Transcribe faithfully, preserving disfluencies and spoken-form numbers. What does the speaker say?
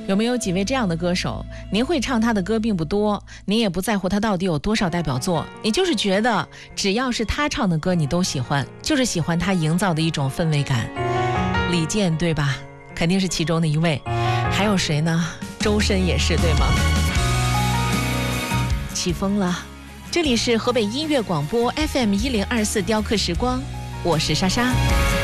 有没有几位这样的歌手，您会唱他的歌并不多，您也不在乎他到底有多少代表作，你就是觉得只要是他唱的歌你都喜欢，就是喜欢他营造的一种氛围感。李健对吧？肯定是其中的一位。还有谁呢？周深也是对吗？起风了，这里是河北音乐广播 F M 一零二四雕刻时光，我是莎莎。